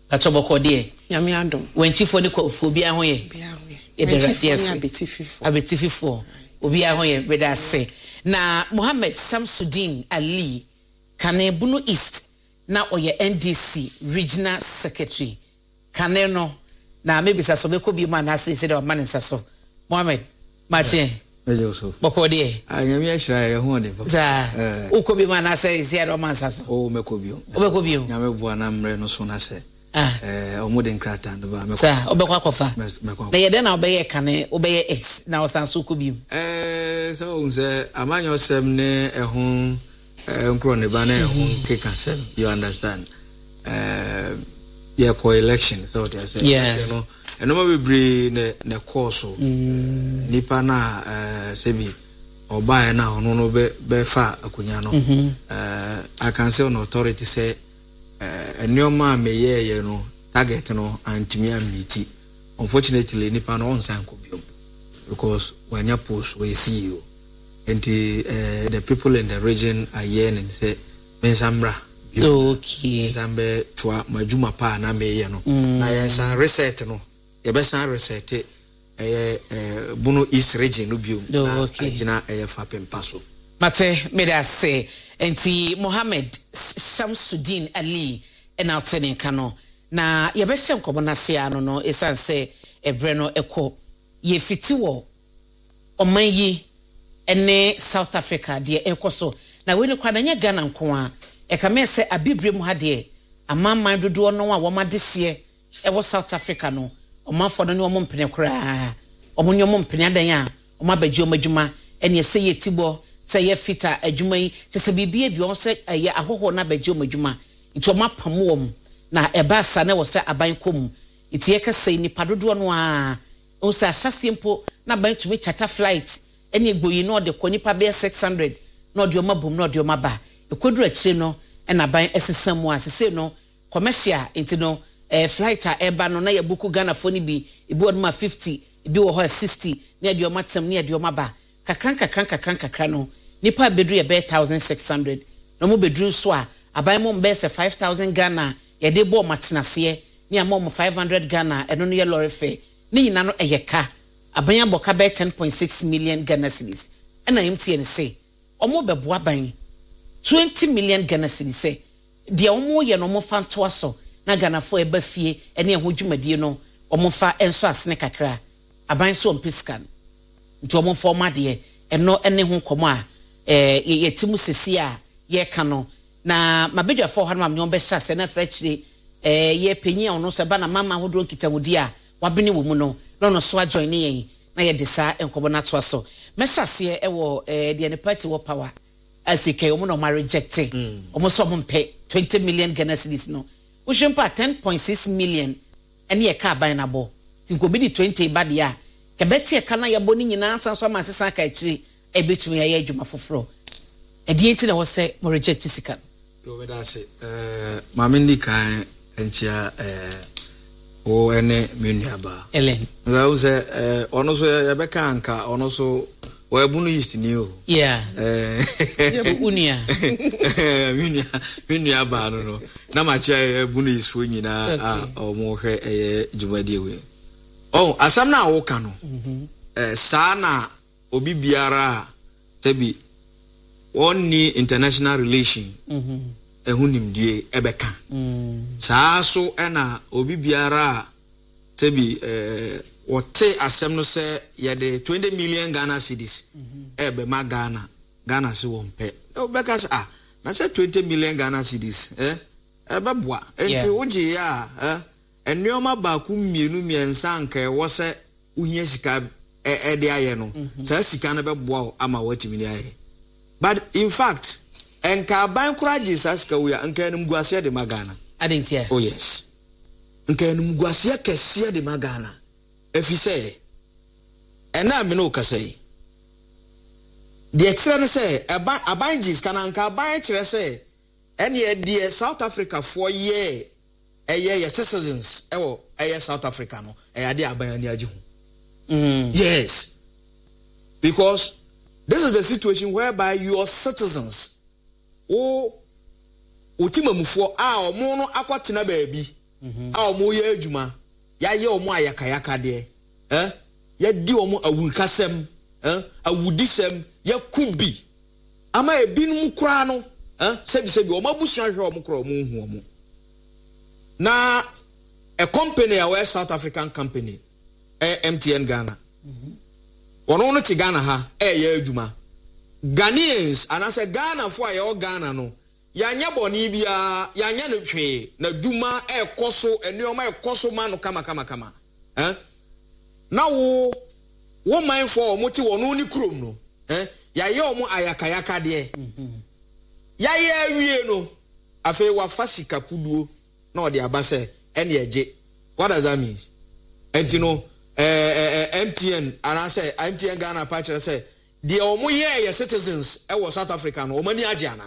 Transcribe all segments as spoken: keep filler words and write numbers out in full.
atoboko de nyame adom wenchifo ne kwafo bia ho ye bia ho ye edera yes abetififo abetififo obi a ho ye beda se na Mohammed Samsudeen Ali Kane Bunu East na oye N D C regional secretary Kane no na maybe sa so be ko bi ma na say say the man nsa so Mohammed mache mejo so boko de anyame ahira ye ho de za uko bi ma na say say the man nsa so o meko bi o meko bi o nyame bua na mre no so na say ah eh o modern krata ndo ba meko za obekwa akofa meko na ye de na obeye Kane obeye X na osanso ko bi eh so unse amanyo sem ne ehun nkro ne ba na ehun keka sem you understand eh yeah co election so they say yeah. no eno ma bebre ne ne course mm. nipa na eh sebi oba na ono no be be fa akunya no mm-hmm. eh I can say on authority say eh enioma meye ye no target no antimi amiti unfortunately nipa no on san ko biom because wanya post we see you and the, uh, the people in the region are yearning say mensambra okay sambe twa majuma pa na meye no mm. na yensan reset no ye be san reset eh eh Bunu East region no biom na agina eh fa pempaso mate me da say enti Mohammed Samsudeen Ali en outene kano na ye be se nkomo na se ano no esan se ebre no ekọ ye fiti wo oman yi ene South Africa de ekoso na we ni kwana nya Ghana nko a e ka me se abibre mu ha de amamman dodo no a wo ma de se e wo South Africa no o ma fo no ne o mo mpene kura o mo nyomo mpene adan a o ma baji o madwuma ene se ye tibo se ye fita adwuma yi te se bibie bi on se ye ahoho na baji o madwuma nti o ma pam wo na e ba sa na wo se aban kom nti ye ka se ni padodo no a o se asase mpo na ban tumi charter flight ene gboyi no de ko nipa be six hundred no de o ma bom no de o ma ba e koduru akire no na ban esesam mu asese no commercial enti no eh flight a eba no na ya buku Ghana phone bi ibi o ma fifty ibi wo ho sixty na de o ma tem na de o ma ba kakran kakran kakran kakran no nipa bedru ye be one thousand six hundred no mo bedru so a aban mo be se five thousand Ghana ye de bo matenase ni amom five hundred Ghana eno no ye lorry fare ni nyina no eyeka aban aboka be ten point six million Ghana cedis ena M T N say omo bebo aban twenty million Ghana cedis say de omo ye no mo fa nto aso na Ghana fo eba fie ene ho dwumadie no omo fa enso asene kakra aban so ompiskan nti omo fo ma de eno ene ho komo a eh yetimu sesi a ye ka no na mabedwa fo ha no am nyom be sha se na fa chire eh ye panyi a ono so ba na mama hodro kitawudi a wabene wo mu no no no so a join yen na ye de sa enkobo na to aso mesase e wo eh de ne party wo power asike omo no ma reject omo so omo mpe twenty million Ghana cedis no wo shempa ten point six million ene ye ka ban na bo tinko bi di twenty ba de a ke beti e ka na ye bo ni nyina san so ma sesa ka akiri e betumi ya ye adwuma foforo e die nti na wo se mo reject sika yo we da se eh mama ndi kan enchia eh o ene menuaba Ellen na wo se eh ono so ye be ka anka ono so o Bunu East ni o yeah eh unia minia minia ba no no na ma che Bunu East fo nyina a o mo hwe eh djumadi we oh asam na wo ka no eh sa na obi biara tabi oni international relation mhm ehunimdie ebeka saa so ena obi biara tabi eh wote asem no se ye de twenty million Ghana cedis ebe ma Ghana Ghana se wonpe obeka ah na se twenty million Ghana cedis eh ebe boa enti oji ya eh enioma ba ku mienu miensa nka e wo se uhia sika e de aye no sa sika no be boa ama watimi ni aye but in fact enka ban kuraji sa sika wo ya enka enum guase de magana adentia oh yes enka enum guase kese de magana efise ena me no kasai de kire say aban abanjis kananka aban kire say ene de South Africa for year eye ye citizens ewo eye South Africa no eye de aban ani agi ho mm yes because this is the situation whereby your citizens o otimamufo a omo no akwatena baabi a omo ye adwuma ya ye omo ayakayaka de eh ya di omo awurikasem eh awudisem ya kubi ama ebinum kura no eh sebi sebi omo abusu ahwe omo kura omo hu omo na a company a South African company eh, M T N Ghana ono no ti Ghana ha eh ye adwuma Ghanaians and I say Ghana for your Ghana no yanya boni bia yanya no hwe na duma e koso eneoma e koso ma no kama kama kama eh na wo wo man for omoti wono ni krom no eh yaye omo ayakayaka de yaye awie no afi wa fasika puduo na ode abase ene eje. What does that mean? And you know eh M T N and I say M T N Ghana patch say the omo ye ye citizens e was South Africa no omani age ana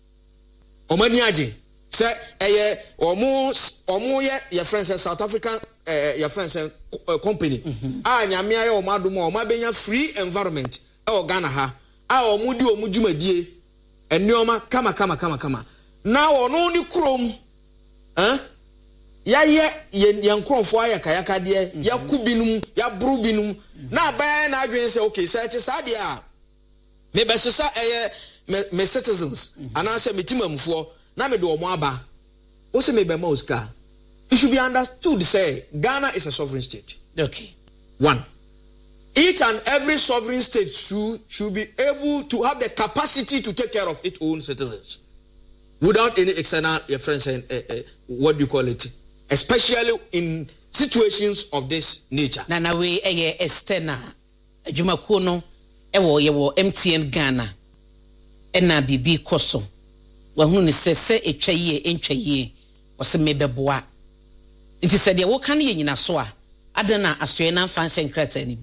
omani age say eh omo omo ye your friends South African eh your friends company ah nyame aye omo adom omo benya free environment e o Ghana ha ah omo di omo dwumadie enioma kama kama kama kama na ono ni krom eh ya ye ye nkrofo aye kayaka de ya kubinum ya brubinum na ba na adwen say okay say it sad dia me be so sa eh me citizens and I say me timamfo na me do omo aba o say me be ma osika. It should be understood say Ghana is a sovereign state. Okay. One, each and every sovereign state should should be able to have the capacity to take care of its own citizens without any external reference and uh, uh, what do you call it, especially in situations of this nature. Na na we eye external adwumakuo no e wo ye wo M T N Ghana e na bibi koso wa hunu ne sese etwa yie entwa yie wo se mebeboa nti se de wo kan ye nyina so a adana asoe na fansen krata ni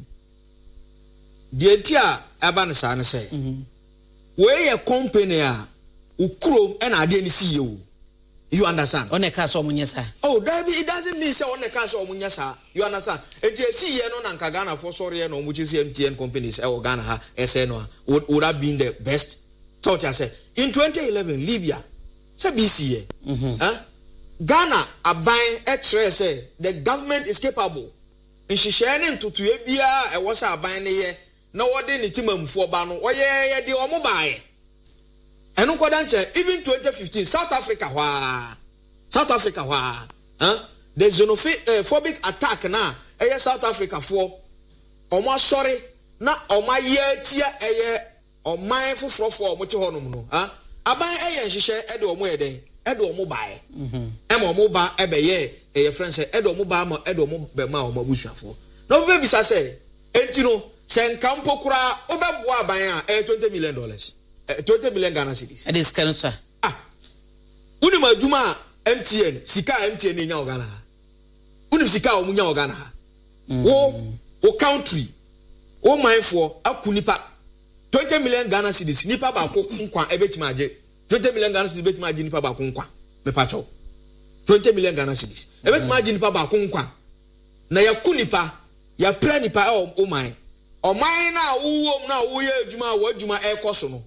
de tia aba ne sa ne se we ye company a ukuro e na ade ni si ye wo. You understand? On a cast of Munyasa. Oh, that it doesn't mean so on the cast of Munyasa. You understand? If you see no Nankagana for sorry no which is M T N companies or Ghana S N would would have been the best. Thought I said in twenty eleven Libya, say B C A. Huh? Ghana a buying extra say the government is capable. And she sharing to to Ebia and was a buying here. No one didn't timum for Bano. Oh yeah, yeah, the omo buy. And no even twenty fifteen South Africa wa South Africa wa huh? The xenophobic attack na eh South Africa for omo sorry na omo ye tia eh oman foforo for omo che honom no huh? Aban eh nhihye e de omo eden e de omo bae mhm e ma omo ba e be ye eh friends e de omo ba ma e de omo be ma omo busuafo no be bisa say enti no se nkampo kura obeboa aban a eh twenty million dollars. Uh, twenty million Ghana cedis. It is cancer. Ah, uni majuma M T N sika M T N ni nya Ghana. Uni sika o munya Ghana. Wo o country o mindful akunipa twenty million Ghana cedis nipa ba ko nkwa ebetima age twenty million Ghana cedis betima age nipa ba ko nkwa me pacho twenty million Ghana cedis ebetima age nipa ba ko nkwa na yakunipa ya pra nipa o o man o man na wo na wo ye adwuma wo adwuma e koso no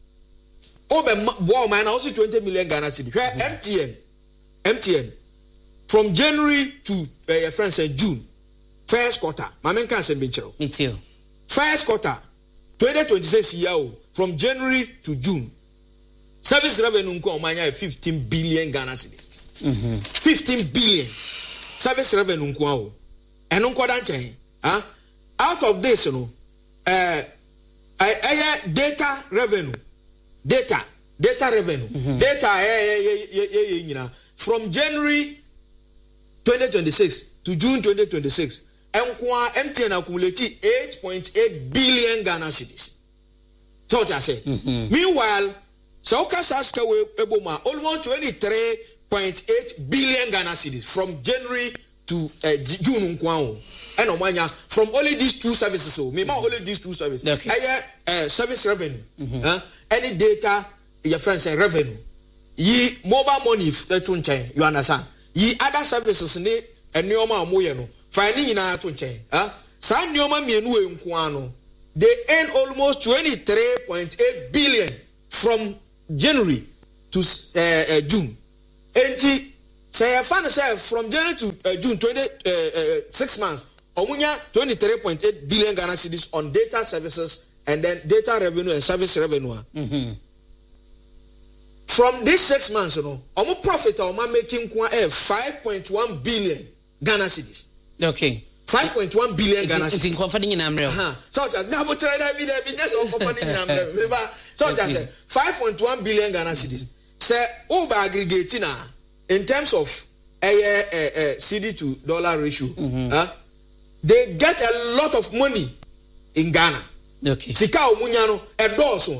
Obe boy man also twenty million Ghana cedis. M T N M T N from January to uh, your friends in June first quarter. My man can't say me too. Me too. First quarter twenty twenty-six year from January to June. Service revenue nko omanya fifteen billion Ghana cedis. Mhm. fifteen billion service revenue nko awo. Eno nko dan chen. Ah out of this you know eh uh, data revenue Data, data revenue, mm-hmm. data eh, eh, eh, eh, from January twenty twenty-six to June twenty twenty-six, M T N accumulated eight point eight billion Ghana cedis. So what I say. Mm-hmm. Meanwhile, Sauka Saska Eboma almost twenty-three point eight billion Ghana cedis from January to uh, June and Omanya from only these two services. So, maybe only these two services. Okay. Uh, uh, service revenue. Mm-hmm. Uh, any data your friends say revenue ye mobile money to nchen you understand ye other services ni enioma amoye no fine nyina to nchen ah sa enioma mienu enku ano they earn almost twenty-three point eight billion from January to uh, uh, June enti say fan say from January to uh, June twenty uh, uh, six months omunya twenty-three point eight billion Ghana cedis on data services and then data revenue and service revenue. Mhm. From these six months, you know, omu profit omu making kwa eh five point one billion Ghana cedis. Okay. five point one billion Ghana cedis. It's confiding in Amrel. Aha. So just na bo try that be there be just confiding in Amrel. Remember, so just say five point one billion Ghana cedis. Say over aggregate na in terms of eh eh eh C D to dollar ratio. Mm-hmm. Huh? They get a lot of money in Ghana. Okay. Sika omunya no edoso.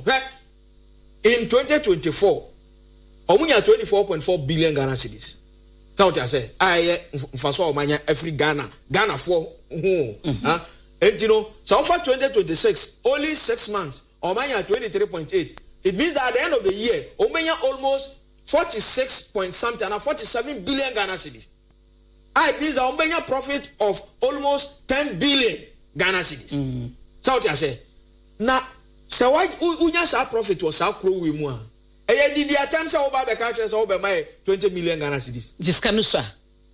In twenty twenty-four, omunya twenty-four point four billion Ghana cedis. Count I say, I mfaso omanya every Ghana, Ghana for who? Huh? And you know, so far twenty twenty-six, only six months, omanya twenty-three point eight. It means that at the end of the year, omanya almost forty-six point something and forty-seven billion Ghana cedis. I this are omanya profit of almost ten billion Ghana cedis. Mm. So what I say, now, so why unya sa profit was sa crow we mu a e did the attempt say oba be ka kire say oba my twenty million Ghana cedis Jiska no so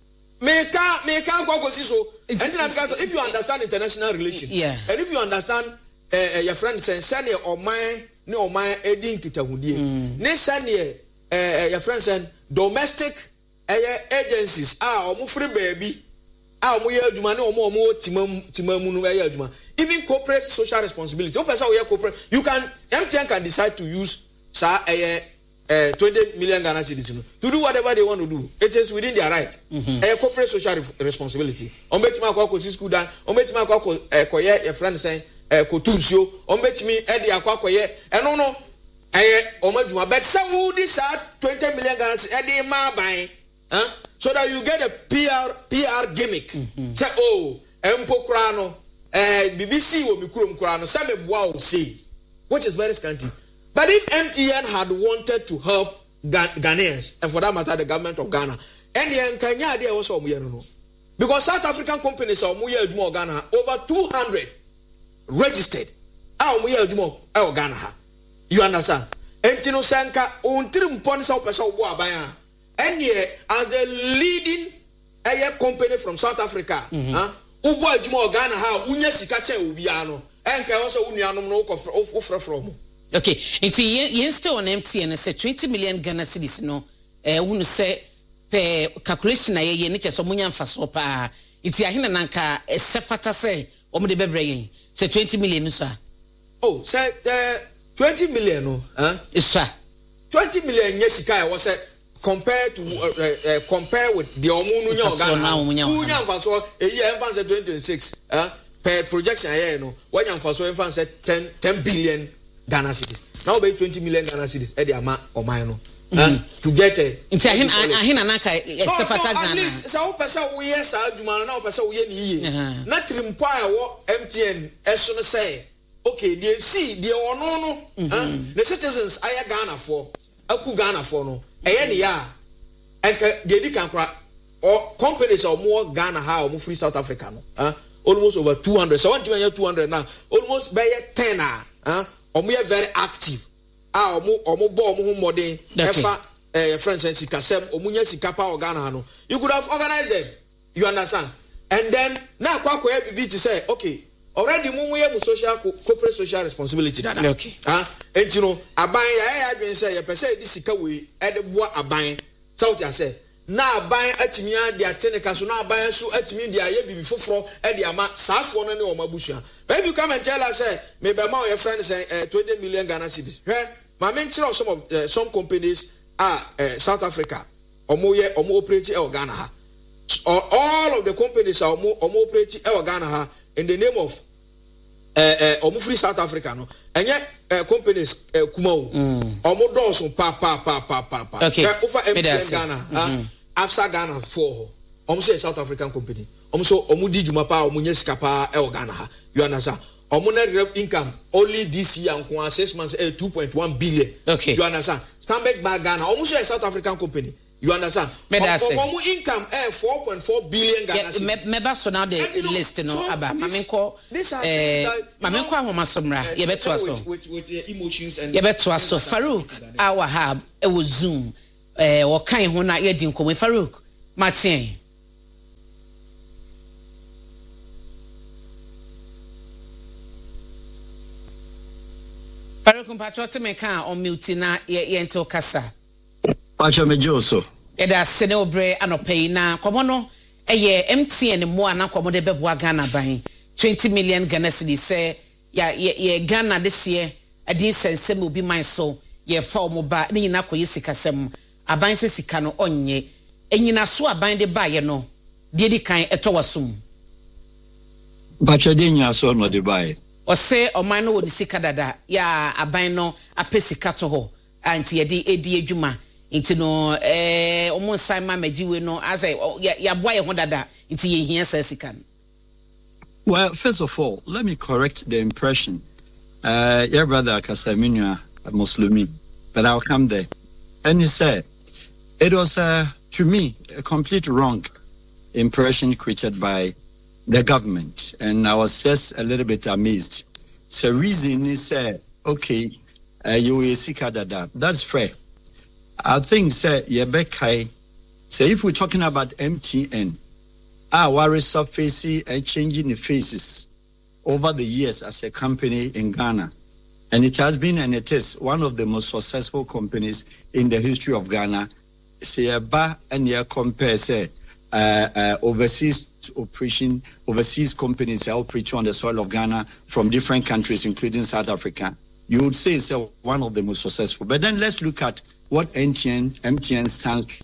me ka me ka kwa gosi so entina because if you understand international relations, yeah, and if you understand uh, uh, your friend say say ne oman ne oman edin kitahudie ne say ne uh, your friend say domestic uh, agencies ah omo free baby ah omo ye aduma ne omo omo timam timamu no ye aduma. Even corporate social responsibility. Corporate, you can M T N can decide to use sa uh, uh, twenty million Ghana cedis to do whatever they want to do. It is within their right. Mm-hmm. Uh, corporate social re- responsibility. On bet me akwa ko school dan. On bet me akwa ko koye your friend saying ko tunsio. On bet me e dey akwa koye. E no no. Eh o maduma bet say who this twenty million Ghana cedis e dey ma ban. Huh? So that you get a P R P R gimmick. Mm-hmm. Say oh, empo kra no. Uh, B B C will be kurano, some wow say, which is very scanty. But if M T N had wanted to help Ghan- Ghanaians, and for that matter, the government of Ghana, and the Kenya idea also no, because South African companies are more Ghana over two hundred registered. Our Muya Ghana, you understand? And Tino Sanka on trim points out person Wabaya, and yet as the leading air company from South Africa, mm-hmm. huh? Ubo adwuma Ghana ha unya sika che obia no enka also unuanom no ofra from. Okay, nti yen still on M T N say twenty million Ghana cedis no eh hunu say per calculation na ye ne cheso munya mfaso pa nti ahena nanka sefata say omo de bebre yen say twenty million so. Oh, say uh, twenty million no, huh? Isa. twenty million yesika was say compared to uh, uh, compare with the omunu nya Ghana unya mfaso e year mfaso twenty twenty-six uh, per projection here no wanya mfaso mfaso ten ten billion Ghana cedis now be twenty million Ghana cedis e dey ama oman no uh, to get a nti ahin ahin anaka sefata Ghana at least say o pesa wo ye sa adwuma na o pesa wo ye ni yiye na trimpo a wo M T N eso no say okay they see they ono no the citizens aya Ghana for aku Ghana for no eye ne ya enka de di kan kra or companies or more Ghana ha or free South Africa no uh, almost over two hundred so one two hundred now almost by ten ah uh, or we are very active ah omo omo bo omo ho modern efa eh friends and sikasem omunya sikapa o Ghana no you could have organized them, you understand, and then na kwa kwa B B to say okay already mu mu social corporate social responsibility dada. Okay. Ah, and you know, aban ya ya adwen say ya pese di sika we e de boa aban. So what you say? Na aban atimi a de ateneka so na aban so atimi de aye bibi foforo e de ama saafo no ne o mabusua. But if you come and tell us say me be ma your friend say uh, twenty million Ghana cedis. He, ma men kire some of uh, some companies are uh, South Africa. Omo ye omo operate e Ghana ha. All of the companies are omo omo operate e Ghana ha in the name of eh eh omo free South Africa no enye uh, companies uh, kumau mm. omo doso pa pa pa pa pa pa okay. uh, over M T N Ghana mm-hmm. uh, Absa Ghana for omo say South African company omo so omo di juma pa omo nyesika pa e Ghana ha you understand omo net income only this year nko six months eh, two point one billion okay. You understand Stanbic Bank Ghana omo say South African company. You understand? Omo income eh four point four billion Ghana cedis. Yeah, me so now the list no aba. Mamenko eh mamenko ahoma somra. Ye beto aso. With with emotions and ye beto aso Farouk our hab e wo Zoom eh wo kan ho na ye di nkomo Farouk. Matien. Farouk Mpacho me kan on mute na ye ento kasa. Pacho me joso. E da sene obre anopai na komo no eye M T N mo ana komo de beboa Ghana ban twenty million Ghana cedis say ya ye Ghana this year adi sensem obi man so ye fa omo ba ni nyina koyi sikasem aban se sika no onye enyina so aban de ba ye no de di kan eto wasum. Pacho de nyina so no de ba ye. O say o man no woni sika dada ya aban no apesika to ho anti ye di edi adwuma inti no eh omo nsan ma magiwe no as ya ya boa ye ho dada inti ye hia sa sika. Well, first of all, let me correct the impression. Uh your brother Kasaminua Muslimi, but I'll come there. And he said it was uh, to me a complete wrong impression created by the government, and I was just a little bit amazed. So reason he said, okay, uh, you will see dada. That's fair. I think say Yebekai say if we're talking about M T N, our worry surfacing and changing the faces over the years as a company in Ghana. And it has been and it is one of the most successful companies in the history of Ghana. Say Yeba and you compare say uh, uh, overseas operation, overseas companies that operate on the soil of Ghana from different countries, including South Africa. You would say it's so one of the most successful. But then let's look at what M T N, M T N stands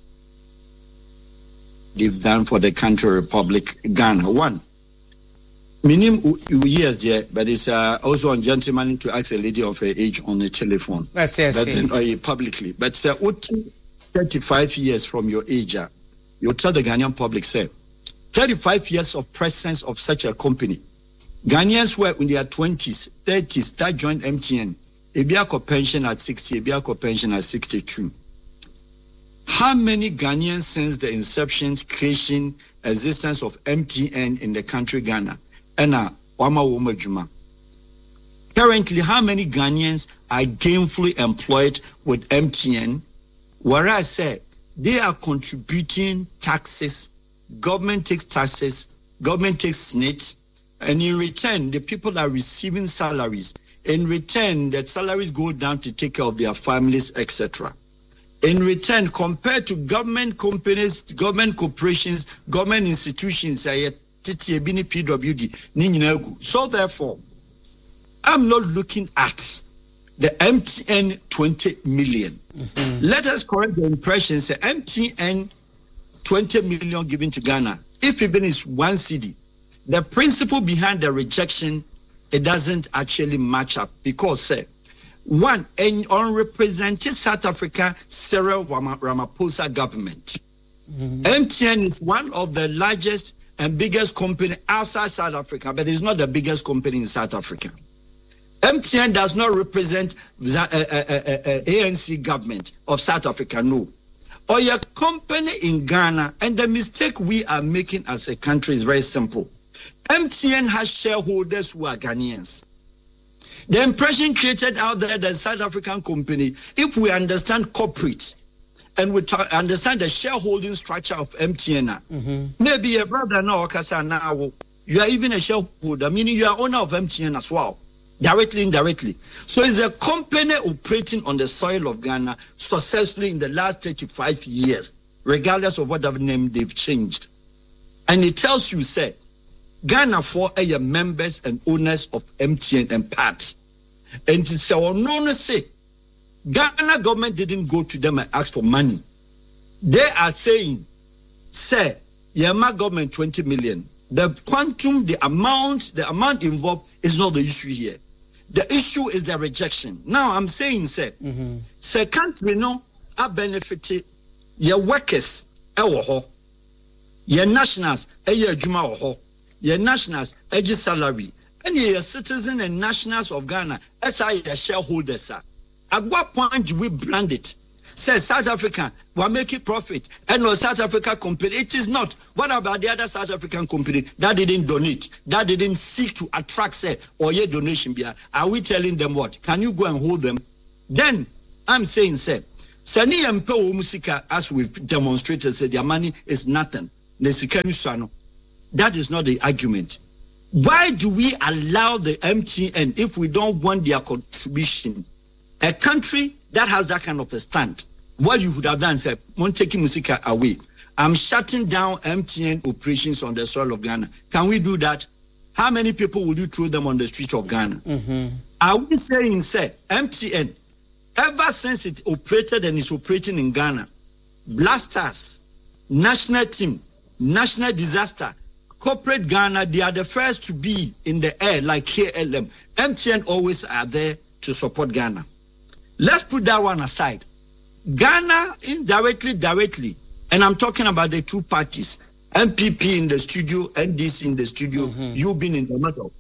they've done for the country Republic Ghana. One, minimum years there, but it's uh, also on gentleman to ask a lady of her age on the telephone. That's yes. But then, uh, publicly. But uh, thirty-five years from your age, uh, you tell the Ghanaian public, say, thirty-five years of presence of such a company. Ghanaians were in their twenties, thirties, that joined M T N. Ebiako pension at sixty, Ebiako pension at sixty-two. How many Ghanaians since the inception, creation, existence of M T N in the country Ghana? Ena wama woma juma. Currently, how many Ghanaians are gainfully employed with M T N? Whereas say they are contributing taxes, government takes taxes, government takes S N I T, and in return, the people are receiving salaries. In return, that salaries go down to take care of their families, et cetera. In return, compared to government companies, government corporations, government institutions, P W D. So therefore, I'm not looking at the M T N twenty million. Mm-hmm. Let us correct the impression. Say M T N twenty million given to Ghana. If even is one city, the principle behind the rejection, it doesn't actually match up because say, one, an unrepresented South Africa Cyril Ramaphosa government. Mm-hmm. M T N is one of the largest and biggest company outside South Africa, but it's not the biggest company in South Africa. M T N does not represent the uh, uh, uh, uh, A N C government of South Africa, no. Or your company in Ghana, and the mistake we are making as a country is very simple. M T N has shareholders who are Ghanaians. The impression created out there that South African company, if we understand corporate and we talk, understand the shareholding structure of M T N, mm-hmm. maybe a brother now, now you are even a shareholder, meaning you are owner of M T N as well, directly, indirectly. So it's a company operating on the soil of Ghana successfully in the last thirty-five years, regardless of whatever name they've changed. And it tells you, say, Ghana for are members and owners of M T N and parts. And it's our no say Ghana government didn't go to them and ask for money. They are saying, say, Yama government twenty million. The quantum, the amount, the amount involved is not the issue here. The issue is the rejection. Now I'm saying, say, mm-hmm. say country no are benefited your workers, your nationals, your juma, your nationals, your salary, and your citizen and nationals of Ghana, as I your shareholders are. At what point do we brand it? Say South Africa, we're making profit, and no South Africa company. It is not. What about the other South African company that didn't donate, that didn't seek to attract, say, or your donation? Are we telling them what? Can you go and hold them? Then I'm saying, say, Sani empe o musika, as we've demonstrated, said their money is nothing. That is not the argument. Why do we allow the M T N if we don't want their contribution? A country that has that kind of a stand, what you would have done, said, won't take Musika away. I'm shutting down M T N operations on the soil of Ghana. Can we do that? How many people will you throw them on the streets of Ghana? Mm-hmm. Are we saying, say, M T N, ever since it operated and is operating in Ghana, Blasters, national team, national disaster, corporate Ghana, they are the first to be in the air like K L M. M T N always are there to support Ghana. Let's put that one aside. Ghana, indirectly, directly, and I'm talking about the two parties, M P P in the studio, N D C in the studio, mm-hmm. you being in the middle.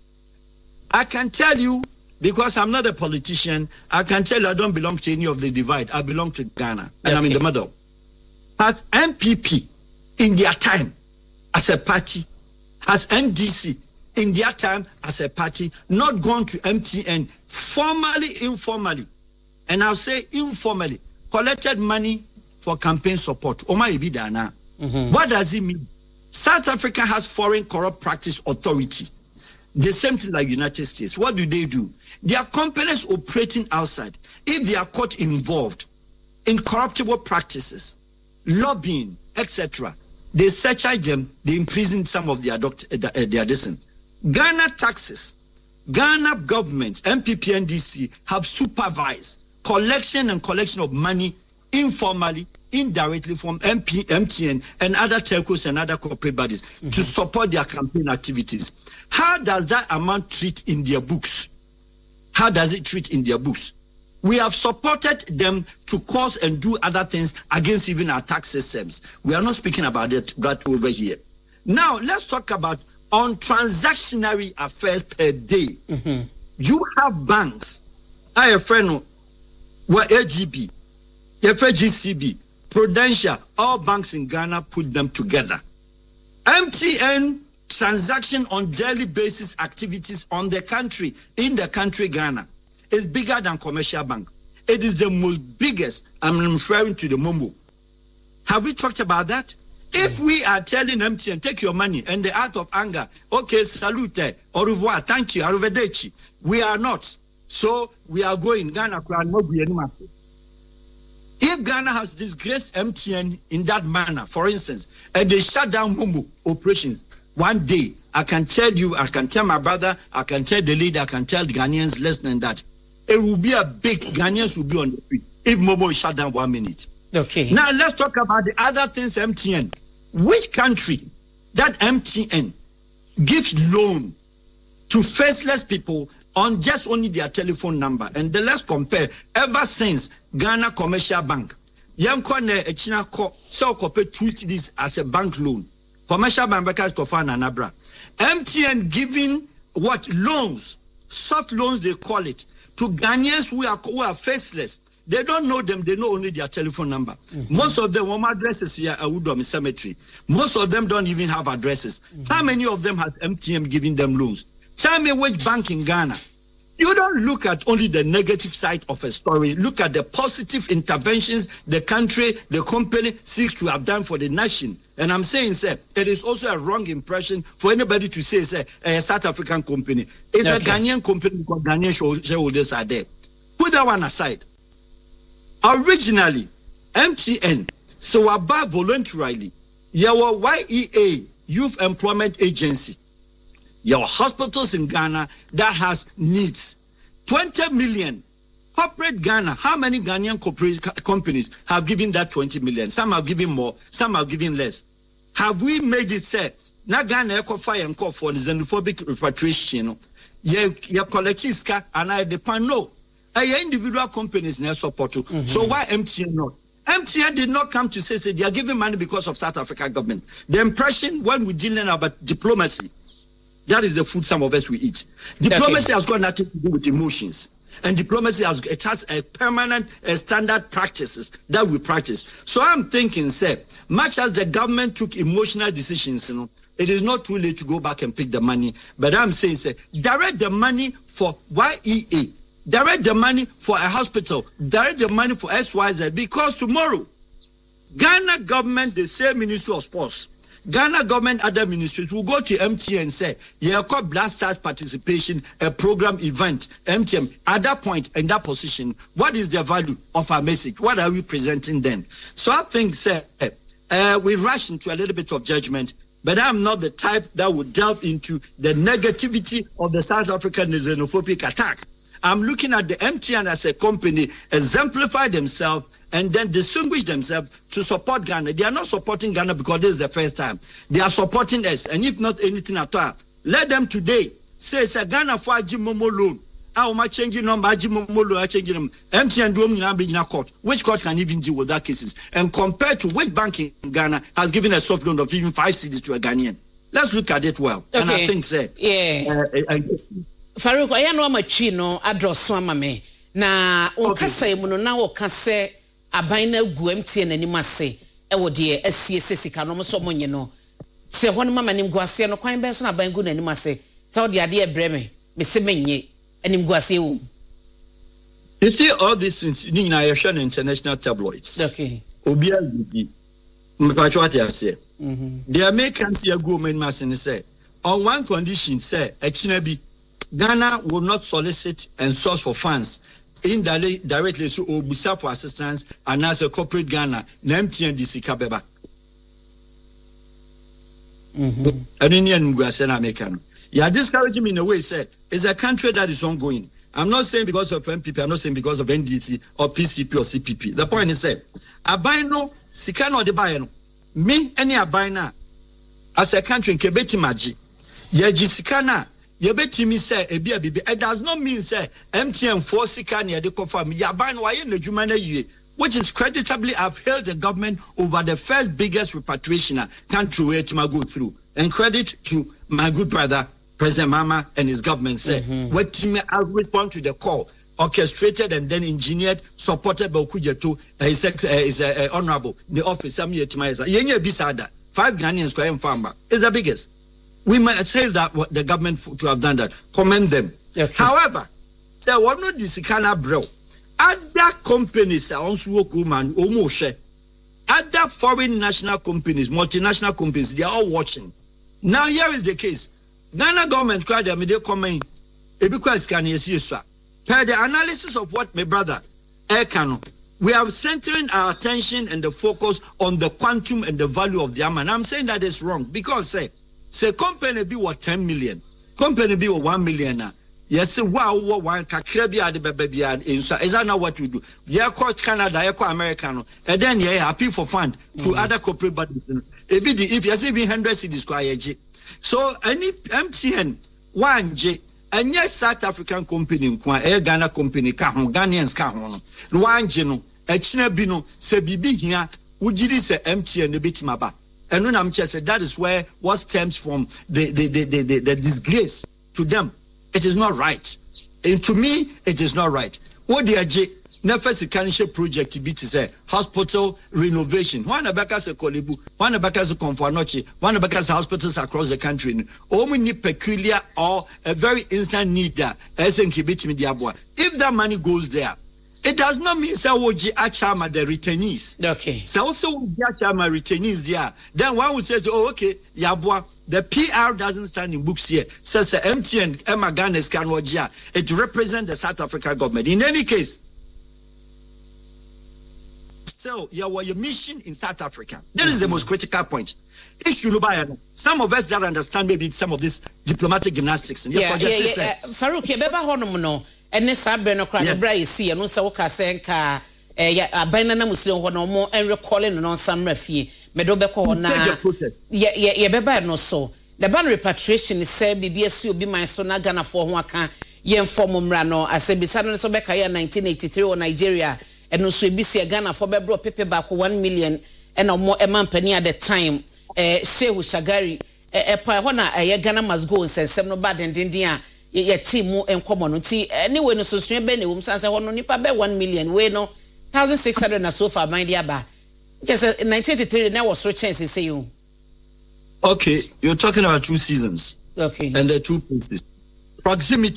I can tell you, because I'm not a politician, I can tell you I don't belong to any of the divide. I belong to Ghana, and okay. I'm in the middle. Has M P P in their time as a party, has N D C in their time as a party not gone to M T N formally, informally, and I'll say informally, collected money for campaign support? Mm-hmm. What does it mean? South Africa has Foreign Corrupt Practice Authority. The same thing like United States. What do they do? There are companies operating outside. If they are caught involved in corruptible practices, lobbying, et cetera, they surcharge them, they imprison some of their doctor, uh, their descent. Ghana taxes, Ghana government, M P P N D C have supervised collection and collection of money informally, indirectly from M P, M T N and other telcos and other corporate bodies mm-hmm. to support their campaign activities. How does that amount treat in their books? How does it treat in their books? We have supported them to cause and do other things against even our tax systems. We are not speaking about it right over here. Now, let's talk about on transactionary affairs per day. Mm-hmm. You have banks. I have a friend were A G B, G C B, Prudential, all banks in Ghana put them together. M T N transaction on daily basis activities on the country, in the country Ghana, is bigger than Commercial Bank. It is the most biggest. I'm referring to the Mombo. Have we talked about that? If we are telling M T N, take your money, and the out of anger, okay, salute, au revoir, thank you, arrivederci. We are not. So we are going. Ghana, if Ghana has disgraced M T N in that manner, for instance, and they shut down Mombo operations, one day, I can tell you, I can tell my brother, I can tell the leader, I can tell the Ghanaians listening that it will be a big, Ghanaians will be on the street if Momo is shut down one minute. Okay. Now let's talk about the other things M T N. Which country that M T N gives loan to faceless people on just only their telephone number? And then let's compare. Ever since Ghana Commercial Bank, Yankone Echina Ko so compare two cities as a bank loan. Commercial Bank because Kofana Nabra. M T N giving what loans, soft loans they call it, to Ghanaians who are who are faceless. They don't know them, they know only their telephone number. Mm-hmm. Most of them home addresses here at Udom Cemetery. Most of them don't even have addresses. Mm-hmm. How many of them has M T N giving them loans? Tell me which bank in Ghana. You don't look at only the negative side of a story. Look at the positive interventions the country, the company seeks to have done for the nation. And I'm saying, sir, it is also a wrong impression for anybody to say, sir, a South African company. It's okay. A Ghanaian company because Ghanaian shareholders are there. Put that one aside. Originally, M T N, so above voluntarily, your Y E A, Youth Employment Agency, your hospitals in Ghana that has needs. twenty million. Corporate Ghana, how many Ghanaian corporate companies have given that twenty million? Some have given more, some have given less. Have we made it say, na Ghana eco fire and call for the xenophobic repatriation? Your collective and I depend no. Individual companies now support you. Mm-hmm. So why M T N not? M T N did not come to say, say they are giving money because of South Africa government. The impression when we dealing about diplomacy, that is the food some of us we eat. Diplomacy okay. has got nothing to do with emotions. And diplomacy has it has a permanent uh, standard practices that we practice. So I'm thinking, say, much as the government took emotional decisions, you know, it is not too late to go back and pick the money. But I'm saying, say, direct the money for Y E A, direct the money for a hospital, direct the money for X Y Z, because tomorrow, Ghana government, the same Ministry of Sports, Ghana government, other ministries will go to M T N and say, yeah, called Black Stars participation, a program event, M T N. At that point, in that position, what is the value of our message? What are we presenting then? So I think, say, uh, we rush into a little bit of judgment, but I'm not the type that would delve into the negativity of the South African xenophobic attack. I'm looking at the M T N as a company, exemplify themselves, and then distinguish themselves to support Ghana. They are not supporting Ghana because this is the first time. They are supporting us. And if not anything at all, let them today say, it's a Ghana for Ajimomo loan. How much changing number, Ajimomo loan, changing them. M T N do in a court. Which court can even deal with that cases? And compared to which bank in Ghana has given a soft loan of even five cedis to a Ghanaian? Let's look at it well. Okay. And I think, say, yeah. Uh, I, I, Farouk, I know my chino address swama me. Na unkasa imuno na ukase abaina gu M T N anim ase e wo de asiese sika no so monye no se ho no mama nim gu ase no kwan ben so na aban gu na anim ase se wo de ade e breme me se menye anim gu ase wo. You see all these things in Asian international tabloids. Okay. Obi agudi mpacho ate ase. Mhm. The Americans here go men masin say on one condition say e china bi Ghana will not solicit and source for funds indirectly so obusa for assistance and as a corporate Ghana na M T N D C kabeba. Mhm. Aninian ngwase na America no. You are discouraging me in a way said it's a country that is ongoing. I'm not saying because of M P P, I'm not saying because of N D C or P C P or C P P. The point is said abai no sika no de buy no. Me any abai na as a country in kebeti maji. Ye sika na yebetimi say ebi abibi. It does not mean say M T N for sika na de confirm ya ban wa ye nedwuma na yie, which is creditably upheld the government over the first biggest repatriation country where to go through. And credit to my good brother President Mama and his government say mm-hmm. what team respond to the call orchestrated and then engineered supported by Okujeto uh, is uh, uh, uh, honorable the office some year to my yenye bisada five Ghanaians ko farmer is the biggest. We might say that what the government to have done that. Commend them. Okay. However, say one of the Sikana bro, other companies are also man almost other foreign national companies, multinational companies, they are all watching. Now here is the case. Ghana government cried them they comment. Because can you see sir? Per the analysis of what my brother Ekano, we are centering our attention and the focus on the quantum and the value of the amount. I'm saying that is wrong because say say company be what ten million, company be what one million now. Yes, wow, one kakrebi ade baby and is that not what we do? Yeah, court Canada, yeah, Americano, and then yeah, happy for fund through mm-hmm. other corporate bodies. If you see one hundred cities square G. So any M T N one J and yes, South African company, a Ghana company, Ghanaians can one J no, a China bino, se bibi here, would you say M T N a bit maba? And when I'm just that is where what stems from the the, the, the, the the disgrace to them. It is not right. And to me, it is not right. What the J never see project be to say hospital renovation. One of Becca's a Kolibu, one of Becca's a Confornochi, one of Becca's hospitals across the country. Only peculiar or a very instant need that as in Kibit Mediabua. If that money goes there, it does not mean Sawoji Achama the returnees. Okay. So also Achama returnees there. Then one would say, oh, okay, Yabua, the P R doesn't stand in books here. Says the M T N, Emma Ganes Kanwajia. It represents the South African government. In any case, still, you were your mission in South Africa. That is the most critical point. Some of us that understand maybe some of this diplomatic gymnastics. And yeah, yeah, yeah. Uh, Farouk, you better honor no. And this Sabrina Cran, Bray, see, and also Kasenka, a banana Muslim or no more, and recalling on some refuge. Medobeko na, yeah, yeah, yeah, beba no so. The ban repatriation is said, B B S will be my son, Ghana for Waka, Yen Formum Rano, I said, beside Sobeka nineteen eighty-three or Nigeria, and also B C Ghana for Bebro Pepe back one million and no more a man penny at the time. Eh, Shehu Shagari, a Pahona, a Ghana must go and say, some no bad and India. Ye team more in common. Anyway, no so strange Benny Wums as I want to pay one million. We no thousand six hundred and so far, my dear ba. Just in nineteen eighty-three, now was so chances say you. Okay, you're talking about two seasons. Okay. And the two places. Proximity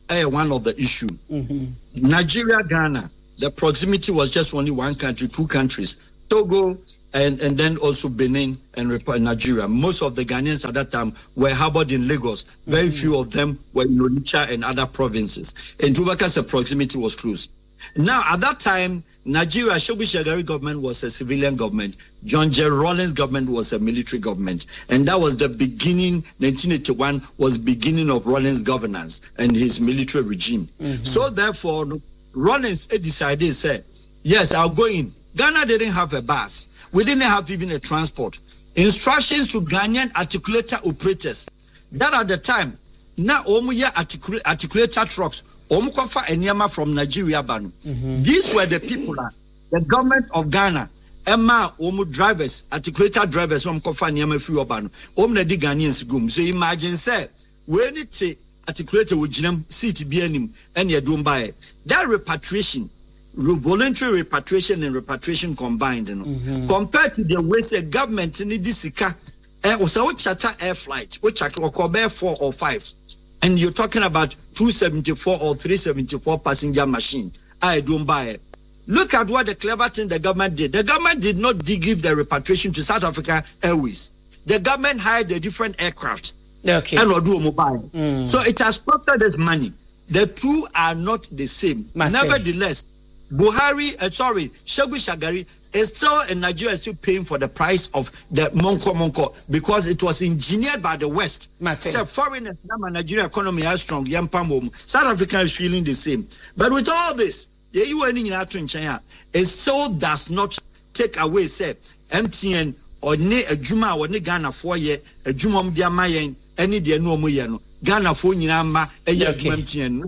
uh, one of the issue. Mm-hmm. Nigeria, Ghana, the proximity was just only one country, two countries. Togo and, and then also Benin and Nigeria. Most of the Ghanaians at that time were harbored in Lagos. Very mm-hmm. few of them were in Onitsha and other provinces. And Tubaka's proximity was close. Now, at that time, Nigeria, Shehu Shagari government was a civilian government. John J. Rawlings government was a military government. And that was the beginning, nineteen eighty-one was beginning of Rawlings governance and his military regime. Mm-hmm. So therefore, Rawlings decided, say, yes, I'll go in. Ghana didn't have a bus. We didn't have even a transport. Instructions to Ghanaian articulator operators. That at the time, now omuya articul- articulator trucks, omukofa enyama from Nigeria banu. Mm-hmm. These were the people, uh, the government of Ghana, Emma omu drivers, articulator drivers, omukofa enyama free banu. Omu nedi Ghanaians gum. So imagine say, when it articulator with jinem seat bianim and yadumbae. That repatriation, voluntary repatriation and repatriation combined, you know, mm-hmm. compared to the way the government in this eh, also charter air flight, which are four or five, and you're talking about two seventy-four or three seventy-four passenger machine. I don't buy it. Look at what the clever thing the government did. The government did not give the repatriation to South Africa Airways. The government hired a different aircraft. Okay. And do mobile. Mm. So it has costed us money. The two are not the same. Mate. Nevertheless, Buhari, uh, sorry, Shehu Shagari is still in Nigeria still paying for the price of the Monko Monko because it was engineered by the West. So foreigners, now Nigeria economy is strong. South Africa is feeling the same. But with all this, the U N in China, it still does not take away, say, M T N or ne a Juma or ne Ghana for ye, a Juma Diamayan, any dear no moyano. Ghana for Yama, a young M T N,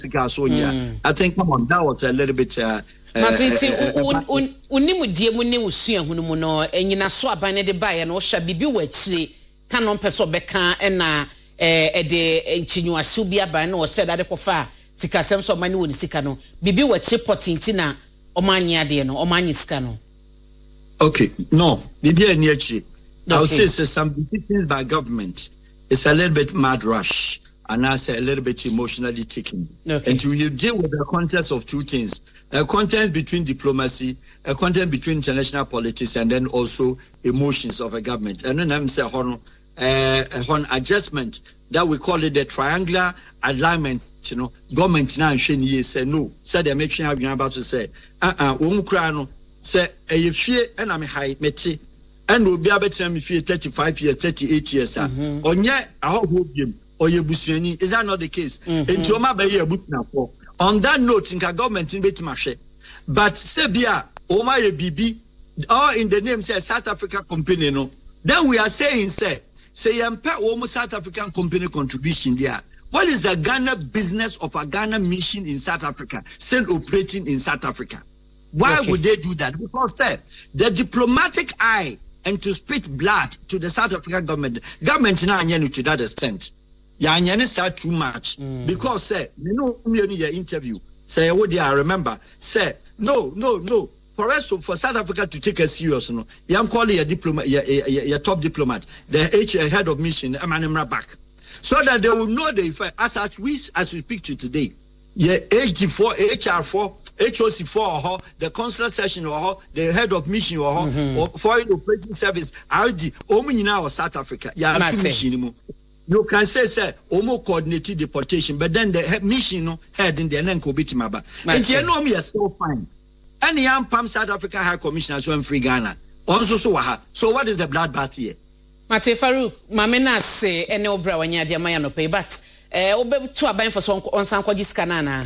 I think, come on, that was a little bit. Uh, Matinti unimu die mu ne usua hunu mu no enyina so aban de bae no hwa bibi wachire kanon peso beka na eh ede enchinwase bi aban no said ade kofa sikasem so mani woni sika no bibi wachire potinti na omanye ade no omanye sika no. Okay, no, bibi eni achi. I would say so some decisions by government. It's a little bit mad rush and I say a little bit emotionally taken. Okay. And you deal with the context of two things. A context between diplomacy, a context between international politics, and then also emotions of a government. And then I'm saying on uh, adjustment that we call it the triangular alignment. You know, government now say no. Say they make sure I'm about to say, uh uh, umkrano say a fear and I'm high meti and will be able to me fear thirty-five years, thirty-eight years. On yet I hope him or your busiani. Is that not the case? Into my bay a book now for. On that note, in the government in Betmashe, but Sebia, Oma B B, all in the name says South African company, no. Then we are saying, say, say, Yampa Omo South African company contribution there. What is the Ghana business of a Ghana mission in South Africa, still operating in South Africa? Why okay. would they do that? Because say, the diplomatic eye and to spit blood to the South African government, government now to that extent. Ya nyane say too much mm. because say you know me your interview say what I remember say no no no for us for South Africa to take us serious no yam call a diplomat your top diplomat the H head of mission Amanimra back so that they will know the effect as at we as we speak to today yeah H D four H R four H O C four or the consular session or the head of mission or mm-hmm. or foreign operating service R D omunyina or South Africa ya two mission mu. You can say, say, almost coordinated deportation, but then the mission no head in the Nenko Bitimaba. And you know me is so fine. Any young Pam South Africa High Commissioner so free Ghana. Also so so what is the bloodbath here? Mate Farouk, Mamena say any obra when you maya no pay, but eh obe to a for some on San Kanana.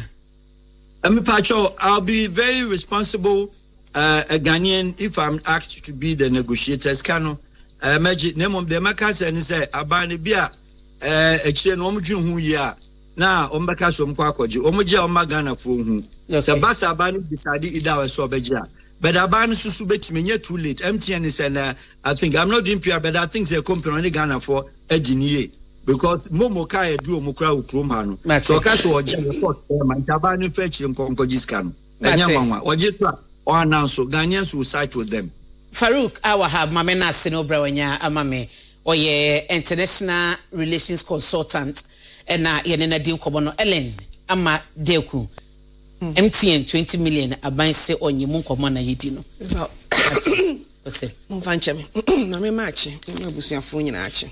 I'm Pacho, I'll be very responsible uh, a Ghanaian if I'm asked to be the negotiators. Cano uh magic name of the Macas and say Abani Bia. Eh eche no omdwe hu yi a na ombeka so mkwa akwaji omje omagana fo hu se basa abani decide ida we so obeje a but abani susu betime nye too late M T N is and uh, I think I'm not doing P R but I think the company only Ghana for aginiye because momo ka e du omukra ukrom ha no so ka so oje report e man abani fa chire nkonko jiska no enya manwa oje to o announce Ghanaians will side with them. Farouk our have mamena sinobra wanya amame Oye international relations consultant and na yene na din kobo no Ellen ama deku M T N twenty million aban se onye mu nkomo na yedi no ose mo fanche me na me maachi me abusuafo nyina achi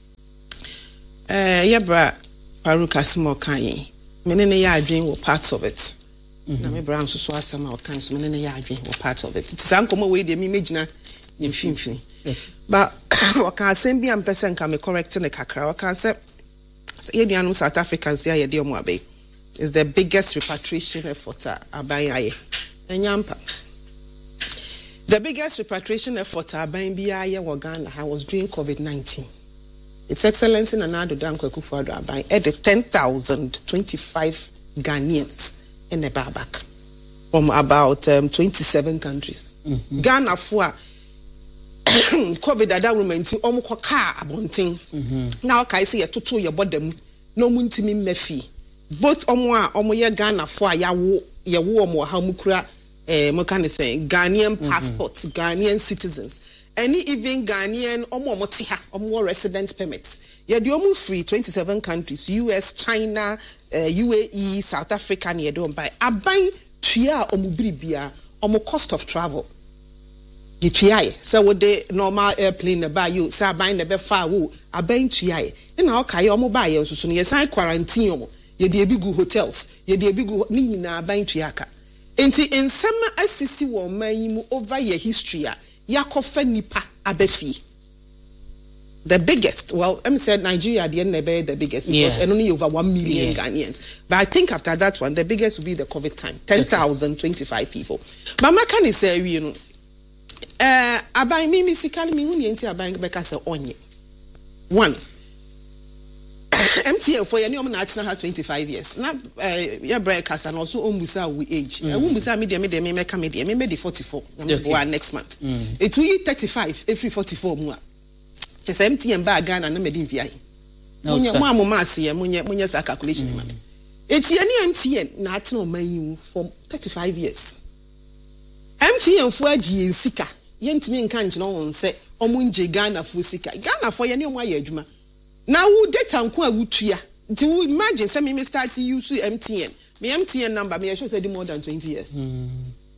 eh yebra paruka small kan me ne ne ya adwen wo parts of it na me bra nso so asema o kan so me ne ne ya adwen wo parts of it tisa nkomo we de me megina ne mfimfini but o kan asem bi am person kan me correct ne kakra o kan say ye nuanu South Africans ya ye de omo abai is the biggest repatriation effort aban aye enyampa. The biggest repatriation effort aban bi aye wo Ghana I was during COVID nineteen. His Excellency Nana Addo Dankwa Akufo-Addo aban added ten thousand twenty-five Ghanaians in the back from about um, twenty-seven countries. Mm-hmm. Ghana for COVID ada woman ti omo kwa car abonten. Now kai say ye toto ye bodam no muntimi mefi. Both omo a omo ye Ghana for ya wo ye wo omo ha mukura eh mo kan say Ghanaian passports, mm-hmm. Ghanaian citizens. Any even Ghanaian omo omo ti ha omo resident permits. Ye di omo free twenty-seven countries, U S, China, uh, U A E, South Africa ne do buy. Aban tua omo bribia omo cost of travel. You try so with the normal airplane na buy you say aban na be far wo aban try na okay omo buy you so no sign quarantine omo ye de ebigu hotels ye de ebigu ni nyina aban twa ka enti ensem asisi wo man over your history a yakofa nipa abafi the biggest well let me say Nigeria the end be the biggest because yeah. only over one million yeah. Ghanaians but I think after that one the biggest will be the COVID time ten thousand twenty-five people but my can say you know eh uh, aban mi misikali mi huni enti aban beka se onye one M T N for any na atina ha twenty-five years na eh ya breakers and also ombusa we age e ombusa me de me de me meka me de me me de forty-four na me go next month it will thirty-five every forty-four mu a just M T N ba Ghana na me de via munye mo amoma ase munye munye sa calculation ma eti any M T N na atina o man for thirty-five years M T N for agi sika yentimi nka nkyena won se omunje Ghana for sika Ghana for ye ne omo aye adwuma na wo data nko a wutua nti wo imagine say me start use M T N me M T N number me show say the more than twenty years mm.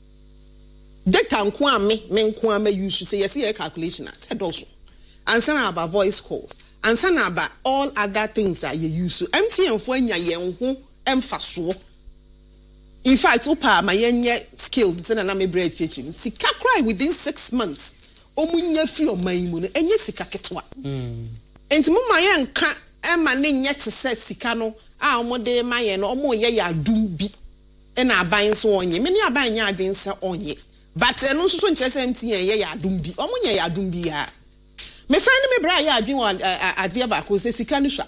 data nko a me me nko a me use say yes your calculation said also answer about voice calls answer about all other things that you use M T N for anya ye ho emfaso in fact opa ma yenye skills say na me bread teaching sika cry within six months omunya free oman mu no enye sika ketwa mm. Enti mo maye nka e ma ne nye te se sika no a omo de maye no omo ye ya dum bi e na aban so onye me ne aban nya adwen se onye but eno nso so nche se mti ye ya dum bi omo nya ya dum bi ha me san ne me bra ya adwen ade ba ko se sika no hwa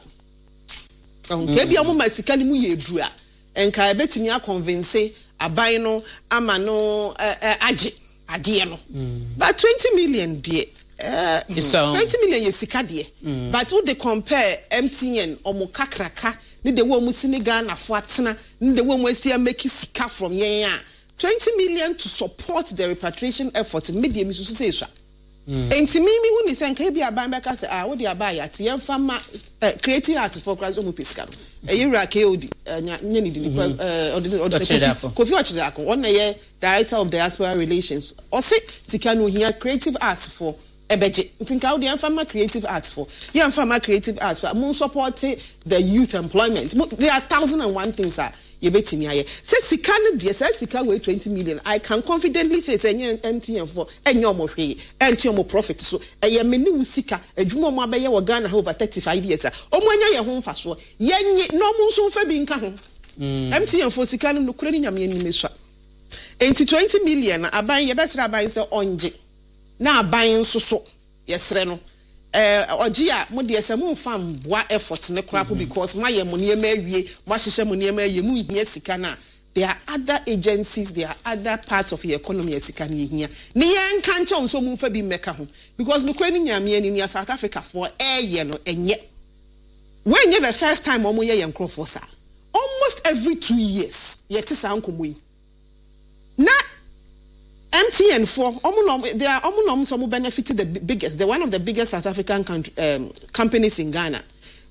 ke bi omo ma sika ni mu ye duru a enka e betimi a convince aban no ama no age ade no but twenty million die Uh, mm. twenty million yes sika de mm. but would they compare M T N omo kakraka ni de wo mu siniga na fo atena ni de wo mu asia make sika from yen a twenty million to support the repatriation effort media mi so say so enti mi mi hu ni se nka bi aban beka say ah wo de aban ya te yemfa ma creative art for class omo pesika no e yira K O D nya ni di eh Kofi Ochidako one ye director of diaspora relations o say sika no here creative arts for ebeje ntinka wo de amfama creative arts for you amfama creative arts for mo support the youth employment there are thousand and one things are you betimi aye say sika no de say sika we twenty million I can confidently say say M T N for enyo mo hwe enti omo profit so eye meni wo sika adwuma mo abeye wo Ghana over thirty-five years omo anya ye ho mfa so yenye no mo nso mfa bi nka ho M T N for sika no kure ni nyame ni mesua enti twenty million aban ye besra aban say onje na aban nso so yesre no eh oji a mo de ese mo fam boa effort ne crap because my ye mo ne ma awie mo ahihye mo ne ma awie mu hia sika na there are other agencies there are other parts of the economy sika ne hia ne yen kan che onso mo fa bi meka ho because no kwani nyame ani ni South Africa for eh ye no enye when you the first time omo ye yen crop for sa almost every two years ye te sa nkomo yi na M T N for omunom they are omunom some benefited the biggest they're one of the biggest South African country, um, companies in Ghana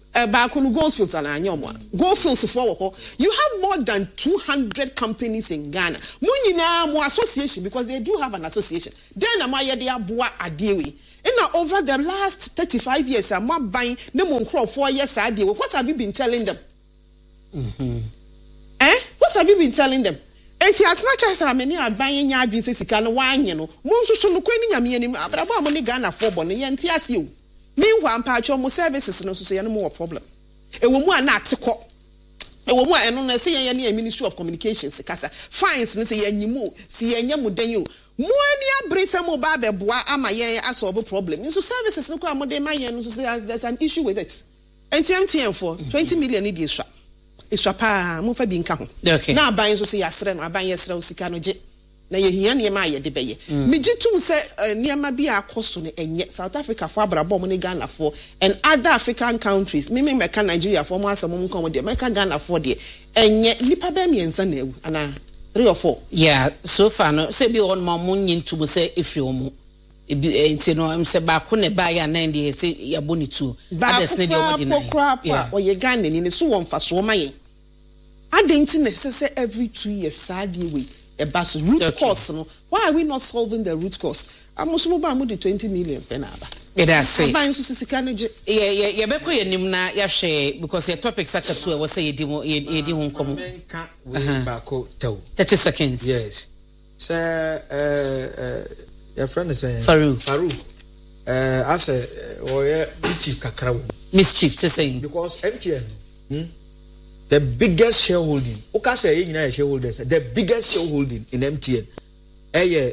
Uh, back on Goldfields and Anyoma. Goldfields for you have more than two hundred companies in Ghana. Munina more association because they do have an association. Then Amaya de Abua Adewi. And over the last thirty-five years, I'm not buying the Moncro four years. What have you been telling them? Mm-hmm. Eh? What have you been telling them? And as much as I mean, I'm buying your business, you can wine, you know. Most of the Queen, but I'm only Ghana for Bonnie and T S U. Meanwhile, patch almost services no say no more problem. A woman not to call a woman and on say any Ministry of Communications, Casa fines, and say any more, see any more than you. Moania Brisa Mobabe Bois Amaya as solve a problem. So services no come de my and say there's an issue with it. And T M T M for twenty million idiots shop. It's a pa move being come. Okay. Now buying so say yes, I buy yes, Sicano. Na ye hia niema ye de beye meji tum se niema bi akoso ne enye South Africa for abrabo mo ne Ghana for and other African countries me me meka Nigeria for mo asem mo kom de meka Ghana for de enye nipa ba miensa na ewu ana three or four yeah so far no say bi on mo nyin tum se efri omo ebi enti no am se ba ko ne ba ya na de se ya boni tu others ne de omo di na yeah o ye Ghana ni ne so won fa so ma ye adenti ne se every two years sad we a bus root okay. cause no why are we not solving the root cause amusumo ba mu de twenty million pe na aba e da say ban so sika ne je ye ye ye be ko ye nim na ya hwe because your topic sakatu e wo say ye di ye di ho nkomo menka we ba ko tew thirty seconds yes say uh uh your friend is saying Faru Faru uh as a o ye chief kakra wo mischief saying because M T N hmm? The biggest shareholding, okay, say you shareholders, the biggest shareholding in M T N, eh,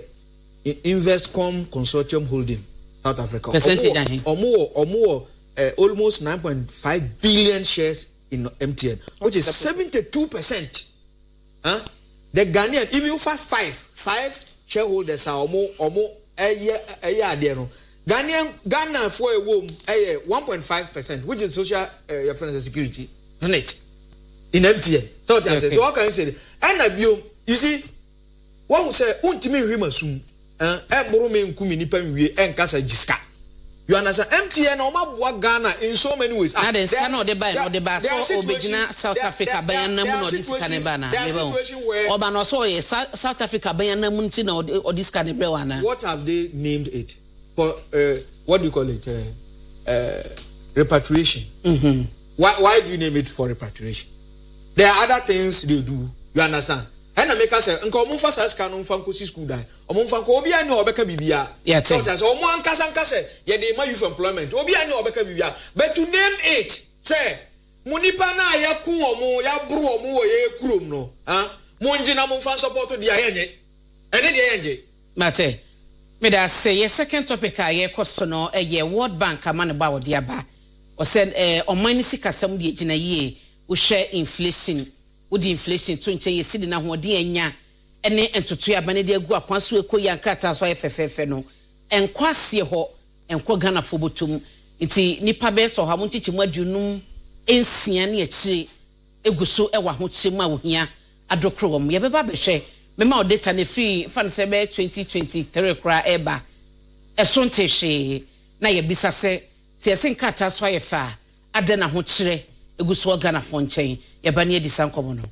Investcom Consortium Holding, South Africa. Percentage, or more, or more, uh, almost nine point five billion shares in M T N, which is seventy-two percent. Huh? The Ghanaian, if you find five, five shareholders are or more, or more, a year, a year, there. Ghanaian, Ghana for a womb, eh, one point five percent, which is social, uh, financial security, isn't it? In M T N. So okay. So what can you say? And abio, you see, one who say, "Untimi hwimasum, eh, emboro me nkumi nipa nwie enkasa jiska." You understand? M T N oma bua Ghana in so many ways. Now there's no the buy, no the buy. So obegina South Africa buy na mu no this can ba na. Oba no so ye South Africa buy na mu nti na or this can be wana. What have they named it? For uh, what do you call it? Uh, uh, repatriation. Mm-hmm. Why why do you name it for repatriation? There are other things they do. You understand? And I make us say, "Uncle, move fast as can on fanko si school die. Omo fanko obi ani obeka bibia." Yeah, so that's omo ankasa ankasa. Yeah, they may use employment. Obi ani obeka bibia. But to name it, say, "Munipa na ya ku omo ya bru omo ye kurom no." Huh? Munji na mo fan support di ayenye. Ene di ayenye. Mate. Me da say your second topic a ye koso no e ye World Bank amane ba wo dia ba. O said eh omani sikasam di gina ye. We share inflation, with the inflation to enche yesi na ho de anya ene entoto ya bane de agu akwanso ekọ ya nkrata so ayefefefe no enkwase ho enko Ghana fobotum nti nipa be so ha mo ntichimu adunum ensia na echi eguso ewa ho chimu a wohia adokro wom ye beba be hwe mema odata na free fan se be twenty twenty-three kra eba eso ntehwe na ye bisa se ti ese nkrata so ayefa ade na ho kire eguso Ghana fonchen ye ba ne edi sankomo no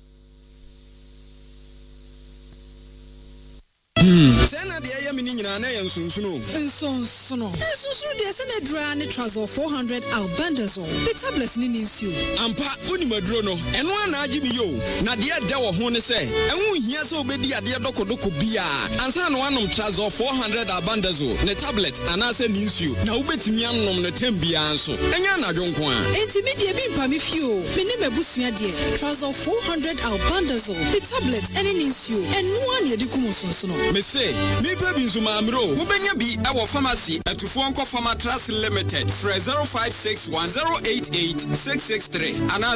Sena de ya mini nyina na yan sunsuno nsonsono nsunsu de sena dra ne trouser four hundred albendazole the tablets ni ninsu ampa unimaduro no eno ana agi mi yo na de da wo ho ne se enwu hia se obedi ade dokodoko bia ansa no anom trouser four hundred albendazole ne tablet ana se ninsu na ubetimi anom ne tambia anso enya na dwonko a enti mi de bi mpa mi fio me ne mabusua de trouser four hundred albendazole the tablet ene ninsu eno ana de kumo sonsono me say me baby nzuma amro wo benya bi e wo pharmacy atufo nko pharmatras limited for zero five six one zero eight eight six six three ana